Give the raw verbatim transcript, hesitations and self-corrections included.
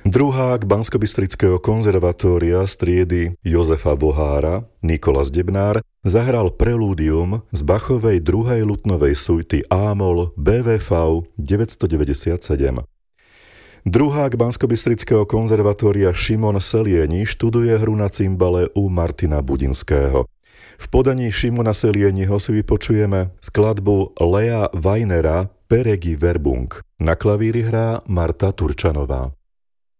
Druhák Banskobystrického konzervatória z triedy Jozefa Vohára, Nikolas Debnár, zahral prelúdium z Bachovej druhej lutnovej suity A-moll bé vé vé deväťstodeväťdesiatsedem. Druhák Banskobystrického konzervatória Šimon Selieni študuje hru na cimbale u Martina Budinského. V podaní Šimona Selieniho si vypočujeme skladbu Lea Weinera Peregi Verbung. Na klavíri hrá Marta Turčanová.